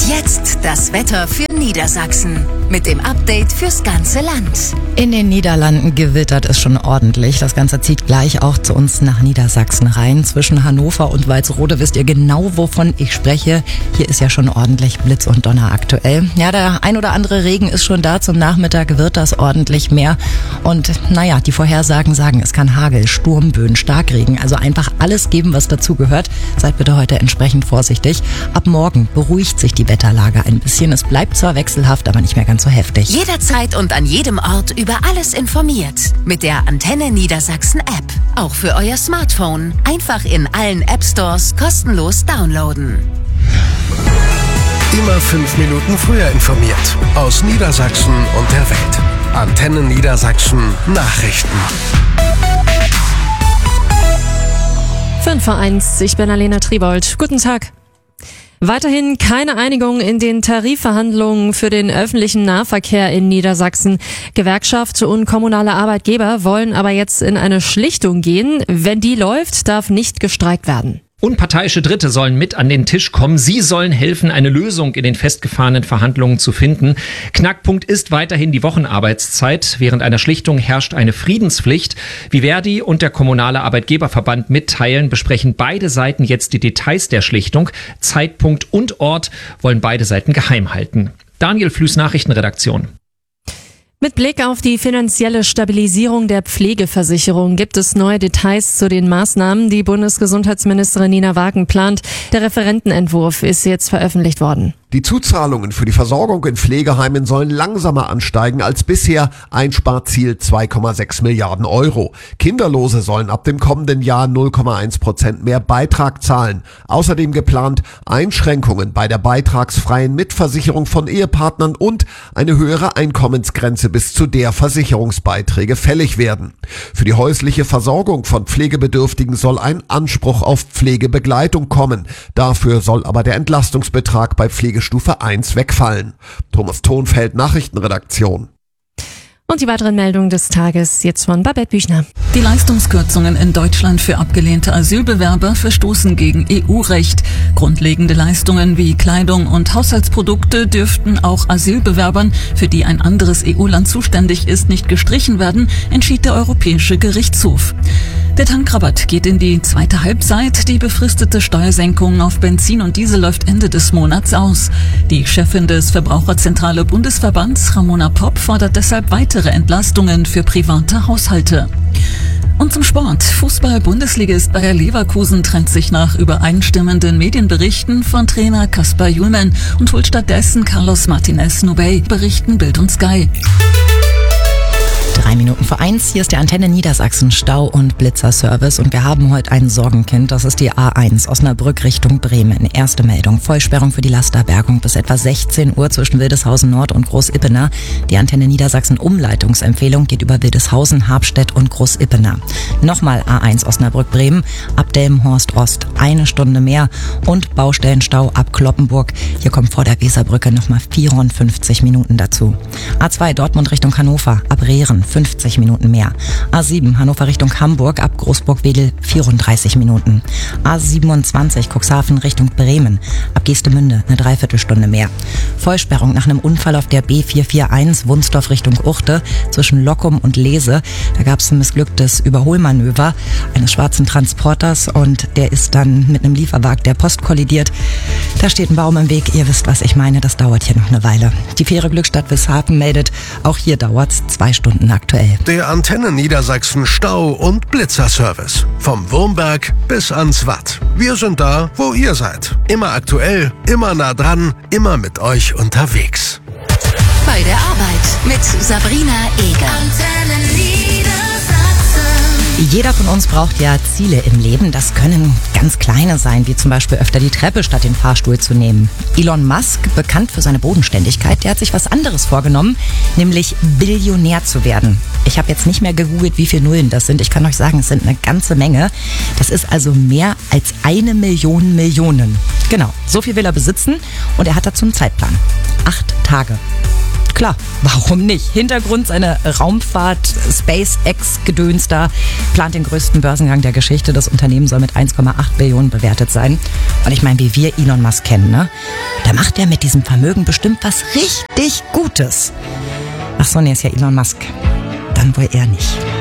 Jetzt das Wetter für Niedersachsen mit dem Update fürs ganze Land. In den Niederlanden gewittert es schon ordentlich. Das Ganze zieht gleich auch zu uns nach Niedersachsen rein. Zwischen Hannover und Walsrode wisst ihr genau, wovon ich spreche. Hier ist ja schon ordentlich Blitz und Donner aktuell. Ja, der ein oder andere Regen ist schon da. Zum Nachmittag wird das ordentlich mehr. Und naja, die Vorhersagen sagen, es kann Hagel, Sturmböen, Starkregen. Also einfach alles geben, was dazu gehört. Seid bitte heute entsprechend vorsichtig. Ab morgen beruhigt sich die Wetterlage ein bisschen. Es bleibt zwar wechselhaft, aber nicht mehr ganz so heftig. Jederzeit und an jedem Ort über alles informiert. Mit der Antenne Niedersachsen App. Auch für euer Smartphone. Einfach in allen App Stores kostenlos downloaden. Immer 5 Minuten früher informiert. Aus Niedersachsen und der Welt. Antenne Niedersachsen Nachrichten. 5:01, ich bin Alena Triebold. Guten Tag. Weiterhin keine Einigung in den Tarifverhandlungen für den öffentlichen Nahverkehr in Niedersachsen. Gewerkschaft und kommunale Arbeitgeber wollen aber jetzt in eine Schlichtung gehen. Wenn die läuft, darf nicht gestreikt werden. Unparteiische Dritte sollen mit an den Tisch kommen. Sie sollen helfen, eine Lösung in den festgefahrenen Verhandlungen zu finden. Knackpunkt ist weiterhin die Wochenarbeitszeit. Während einer Schlichtung herrscht eine Friedenspflicht. Wie Verdi und der Kommunale Arbeitgeberverband mitteilen, besprechen beide Seiten jetzt die Details der Schlichtung. Zeitpunkt und Ort wollen beide Seiten geheim halten. Daniel Flüß, Nachrichtenredaktion. Mit Blick auf die finanzielle Stabilisierung der Pflegeversicherung gibt es neue Details zu den Maßnahmen, die Bundesgesundheitsministerin Nina Wagen plant. Der Referentenentwurf ist jetzt veröffentlicht worden. Die Zuzahlungen für die Versorgung in Pflegeheimen sollen langsamer ansteigen als bisher. Einsparziel 2,6 Milliarden Euro. Kinderlose sollen ab dem kommenden Jahr 0,1% mehr Beitrag zahlen. Außerdem geplant Einschränkungen bei der beitragsfreien Mitversicherung von Ehepartnern und eine höhere Einkommensgrenze, bis zu der Versicherungsbeiträge fällig werden. Für die häusliche Versorgung von Pflegebedürftigen soll ein Anspruch auf Pflegebegleitung kommen. Dafür soll aber der Entlastungsbetrag bei Pflegestufe 1 wegfallen. Thomas Thonfeld, Nachrichtenredaktion. Und die weiteren Meldungen des Tages jetzt von Babette Büchner. Die Leistungskürzungen in Deutschland für abgelehnte Asylbewerber verstoßen gegen EU-Recht. Grundlegende Leistungen wie Kleidung und Haushaltsprodukte dürften auch Asylbewerbern, für die ein anderes EU-Land zuständig ist, nicht gestrichen werden, entschied der Europäische Gerichtshof. Der Tankrabatt geht in die zweite Halbzeit. Die befristete Steuersenkung auf Benzin und Diesel läuft Ende des Monats aus. Die Chefin des Verbraucherzentrale Bundesverbands, Ramona Popp, fordert deshalb weitere Entlastungen für private Haushalte. Und zum Sport. Fußball-Bundesligist Bayer Leverkusen trennt sich nach übereinstimmenden Medienberichten von Trainer Kaspar Juhlmann und holt stattdessen Carlos Martinez Nubey, berichten Bild und Sky. 1:03. Hier ist der Antenne Niedersachsen Stau- und Blitzerservice und wir haben heute ein Sorgenkind. Das ist die A1 Osnabrück Richtung Bremen. Erste Meldung. Vollsperrung für die Lasterbergung bis etwa 16 Uhr zwischen Wildeshausen Nord und Groß-Ippener. Die Antenne Niedersachsen Umleitungsempfehlung geht über Wildeshausen, Habstedt und Groß-Ippener. Nochmal A1 Osnabrück Bremen ab Delmenhorst Ost 1 Stunde mehr und Baustellenstau ab Kloppenburg. Hier kommt vor der Weserbrücke nochmal 54 Minuten dazu. A2 Dortmund Richtung Hannover ab Rehren 50 Minuten mehr. A7 Hannover Richtung Hamburg ab Großburg-Wedel 34 Minuten. A27 Cuxhaven Richtung Bremen ab Geestemünde eine Dreiviertelstunde mehr. Vollsperrung nach einem Unfall auf der B441 Wunsdorf Richtung Uchte zwischen Lockum und Lese. Da gab es ein missglücktes Überholmanöver eines schwarzen Transporters und der ist dann mit einem Lieferwagen der Post kollidiert. Da steht ein Baum im Weg. Ihr wisst, was ich meine. Das dauert hier noch eine Weile. Die Fähre Glückstadt Wisshafen meldet, auch hier dauert's 2 Stunden aktuell. Der Antenne Niedersachsen Stau- und Blitzerservice. Vom Wurmberg bis ans Watt. Wir sind da, wo ihr seid. Immer aktuell, immer nah dran, immer mit euch unterwegs. Bei der Arbeit mit Sabrina Eger. Antenne Niedersachsen. Jeder von uns braucht ja Ziele im Leben. Das können ganz kleine sein, wie zum Beispiel öfter die Treppe statt den Fahrstuhl zu nehmen. Elon Musk, bekannt für seine Bodenständigkeit, der hat sich was anderes vorgenommen, nämlich Billionär zu werden. Ich habe jetzt nicht mehr gegoogelt, wie viele Nullen das sind. Ich kann euch sagen, es sind eine ganze Menge. Das ist also mehr als 1 Million Millionen. Genau, so viel will er besitzen und er hat dazu einen Zeitplan. 8 Tage. Klar, warum nicht? Hintergrund seine Raumfahrt, SpaceX-Gedöns da, plant den größten Börsengang der Geschichte. Das Unternehmen soll mit 1,8 Billionen bewertet sein. Und ich meine, wie wir Elon Musk kennen, ne? Da macht er mit diesem Vermögen bestimmt was richtig Gutes. Ach so, nee, ist ja Elon Musk. Dann wohl eher nicht.